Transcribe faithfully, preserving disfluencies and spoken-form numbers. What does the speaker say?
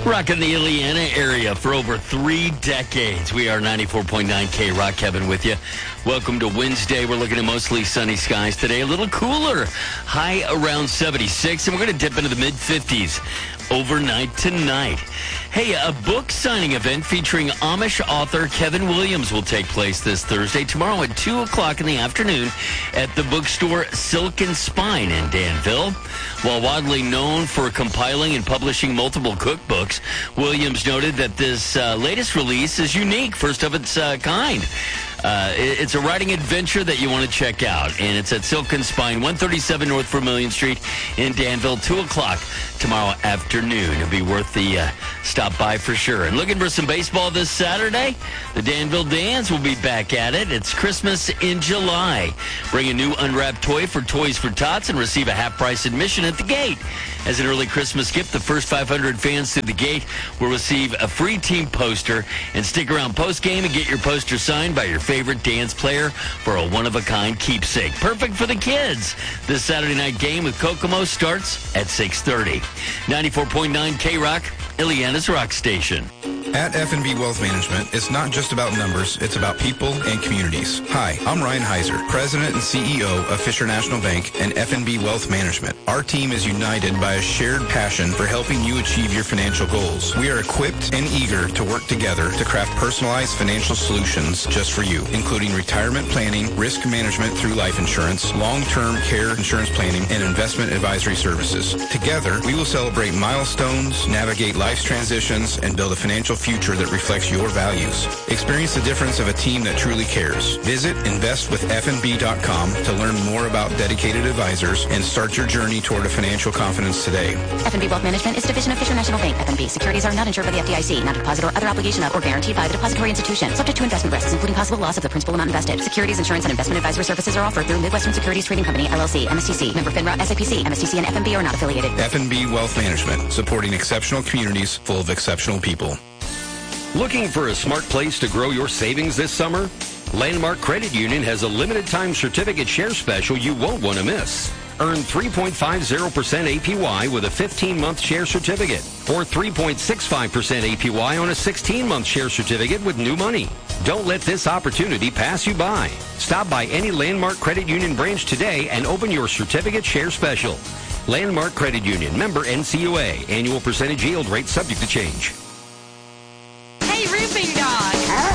Rocking the Illiana area for over three decades. We are ninety-four point nine K Rock. Kevin with you. Welcome to Wednesday. We're looking at mostly sunny skies today. A little cooler. High around seventy-six, and we're going to dip into the mid-fifties overnight tonight. Hey, a book signing event featuring Amish author Kevin Williams will take place this Thursday, tomorrow at two o'clock in the afternoon at the bookstore Silk and Spine in Danville. While widely known for compiling and publishing multiple cookbooks, Williams noted that this uh, latest release is unique, first of its uh, kind. Uh, it's a writing adventure that you want to check out, and it's at Silk and Spine, one thirty-seven North Vermilion Street in Danville, two o'clock tomorrow afternoon. It'll be worth the uh, stop by for sure. And looking for some baseball this Saturday? The Danville Dans will be back at it. It's Christmas in July. Bring a new unwrapped toy for Toys for Tots and receive a half-price admission at the gate. As an early Christmas gift, the first five hundred fans through the gate will receive a free team poster. And stick around post-game and get your poster signed by your favorite dance player for a one-of-a-kind keepsake. Perfect for the kids. This Saturday night game with Kokomo starts at six thirty. ninety-four point nine K Rock, Illiana's Rock Station. At F and B Wealth Management, it's not just about numbers, it's about people and communities. Hi, I'm Ryan Heiser, President and C E O of Fisher National Bank and F and B Wealth Management. Our team is united by a shared passion for helping you achieve your financial goals. We are equipped and eager to work together to craft personalized financial solutions just for you, including retirement planning, risk management through life insurance, long-term care insurance planning, and investment advisory services. Together, we will celebrate milestones, navigate life's transitions, and build a financial future that reflects your values. Experience the difference of a team that truly cares. Visit invest with f n b dot com to learn more about dedicated advisors and start your journey toward a financial confidence today. F and B Wealth Management is a division of Fisher National Bank. F and B securities are not insured by the F D I C, not a deposit or other obligation of or guaranteed by the depository institution. Subject to investment risks, including possible loss of the principal amount invested. Securities, insurance, and investment advisory services are offered through Midwestern Securities Trading Company, L L C, M S T C, member FINRA, S I P C, M S T C, and F and B are not affiliated. F and B Wealth Management, supporting exceptional communities full of exceptional people. Looking for a smart place to grow your savings this summer? Landmark Credit Union has a limited time certificate share special you won't want to miss. Earn three point five zero percent A P Y with a fifteen month share certificate, or three point six five percent A P Y on a sixteen month share certificate with new money. Don't let this opportunity pass you by. Stop by any Landmark Credit Union branch today and open your certificate share special. Landmark Credit Union, member N C U A. Annual percentage yield rate subject to change.